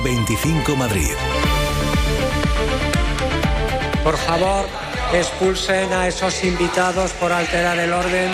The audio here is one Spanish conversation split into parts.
A25 Madrid. Por favor, expulsen a esos invitados por alterar el orden.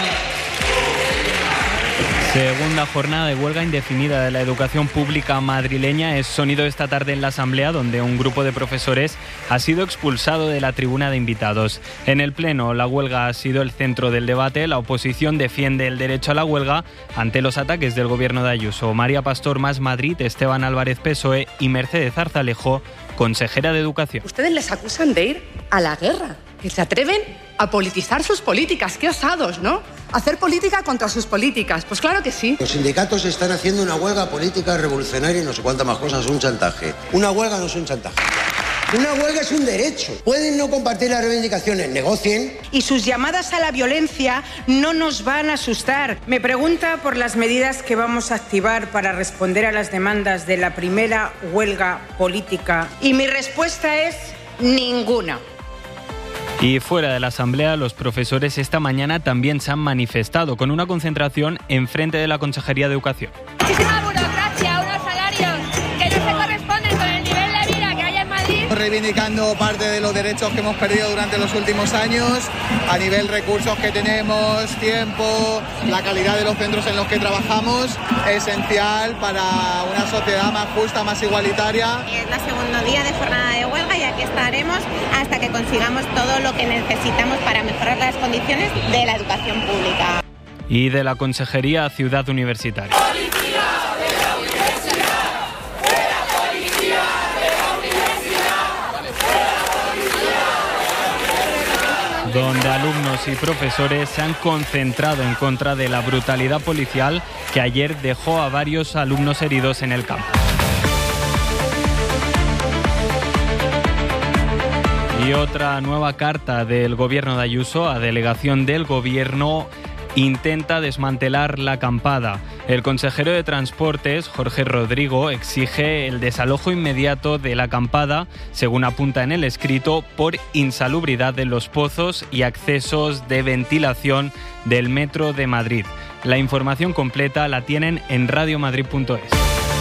Segunda jornada de huelga indefinida de la educación pública madrileña es sonido esta tarde en la Asamblea, donde un grupo de profesores ha sido expulsado de la tribuna de invitados. En el Pleno, la huelga ha sido el centro del debate. La oposición defiende el derecho a la huelga ante los ataques del gobierno de Ayuso. María Pastor, Más Madrid, Esteban Álvarez, PSOE y Mercedes Zarzalejo, consejera de Educación. Ustedes les acusan de ir a la guerra, que se atreven a politizar sus políticas. Qué osados, ¿no? Hacer política contra sus políticas. Pues claro que sí. Los sindicatos están haciendo una huelga política revolucionaria y no sé cuántas más cosas, un chantaje. Una huelga no es un chantaje. Una huelga es un derecho. Pueden no compartir las reivindicaciones, negocien. Y sus llamadas a la violencia no nos van a asustar. Me pregunta por las medidas que vamos a activar para responder a las demandas de la primera huelga política. Y mi respuesta es ninguna. Y fuera de la Asamblea, los profesores esta mañana también se han manifestado con una concentración enfrente de la Consejería de Educación. Muchísima burocracia, unos salarios que no se corresponden con el nivel de vida que hay en Madrid. Reivindicando parte de los derechos que hemos perdido durante los últimos años, a nivel recursos que tenemos, tiempo, la calidad de los centros en los que trabajamos, esencial para una sociedad más justa, más igualitaria. Es el segundo día de jornada de huelga y aquí estaremos hasta que consigamos todo lo que necesitamos para mejorar las condiciones de la educación pública. Y de la Consejería a Ciudad Universitaria. Donde alumnos y profesores se han concentrado en contra de la brutalidad policial que ayer dejó a varios alumnos heridos en el campo. Y otra nueva carta del gobierno de Ayuso a delegación del gobierno intenta desmantelar la acampada. El consejero de Transportes, Jorge Rodrigo, exige el desalojo inmediato de la acampada, según apunta en el escrito, por insalubridad de los pozos y accesos de ventilación del Metro de Madrid. La información completa la tienen en radiomadrid.es.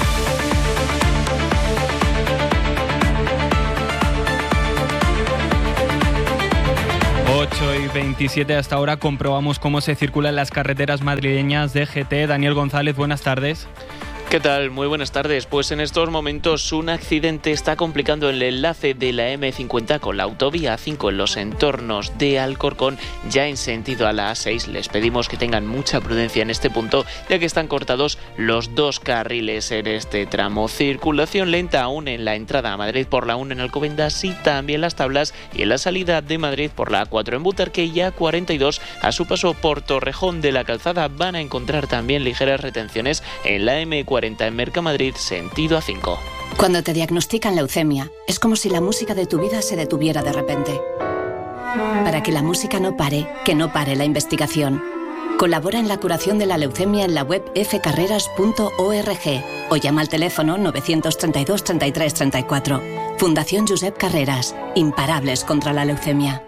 8:27 hasta ahora comprobamos cómo se circula en las carreteras madrileñas de GT. Daniel González, buenas tardes. ¿Qué tal? Muy buenas tardes. Pues en estos momentos un accidente está complicando el enlace de la M50 con la autovía A5 en los entornos de Alcorcón, ya en sentido a la A6. Les pedimos que tengan mucha prudencia en este punto, ya que están cortados los dos carriles en este tramo. Circulación lenta aún en la entrada a Madrid por la 1 en Alcobendas y también Las Tablas, y en la salida de Madrid por la A4 en Butarque y A42 a su paso por Torrejón de la Calzada. Van a encontrar también ligeras retenciones en la M40 en Mercamadrid, sentido A5. Cuando te diagnostican leucemia, es como si la música de tu vida se detuviera de repente. Para que la música no pare, que no pare la investigación. Colabora en la curación de la leucemia en la web fcarreras.org o llama al teléfono 932 33 34. Fundación Josep Carreras. Imparables contra la leucemia.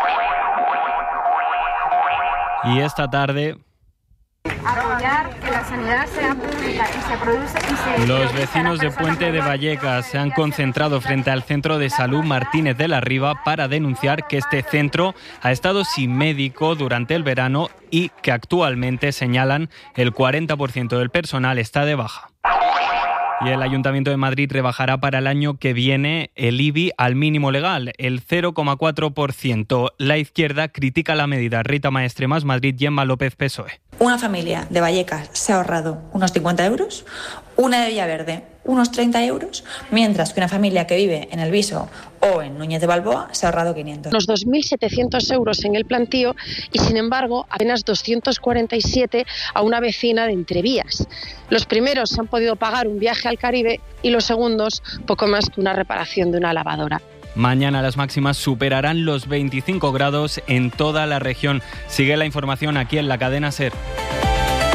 Y esta tarde... Apoyar que la sanidad sea pública y se produce... Los vecinos de Puente de Vallecas se han concentrado frente al Centro de Salud Martínez de la Riva para denunciar que este centro ha estado sin médico durante el verano y que actualmente, señalan, el 40% del personal está de baja. Y el Ayuntamiento de Madrid rebajará para el año que viene el IBI al mínimo legal, el 0,4%. La izquierda critica la medida. Rita Maestre, Más Madrid, Gemma López, PSOE. Una familia de Vallecas se ha ahorrado unos 50 euros, una de Villaverde unos 30 euros, mientras que una familia que vive en El Viso o en Núñez de Balboa se ha ahorrado 500. Unos 2.700 euros en el plantío y, sin embargo, apenas 247 a una vecina de Entrevías. Los primeros han podido pagar un viaje al Caribe y los segundos poco más que una reparación de una lavadora. Mañana las máximas superarán los 25 grados en toda la región. Sigue la información aquí en la cadena SER.